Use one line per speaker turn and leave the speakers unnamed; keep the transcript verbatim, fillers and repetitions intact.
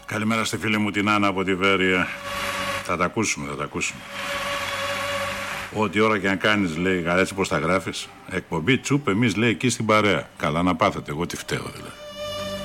Καλημέρα στη φίλη μου την Άννα από τη Βέρεια. Θα τα ακούσουμε, θα τα ακούσουμε. Ό,τι ώρα και αν κάνεις, λέει, έτσι πως τα γράφεις. Εκπομπή τσουπ, εμείς, λέει, εκεί στην παρέα. Καλά να πάθετε, εγώ τι φταίω δηλαδή.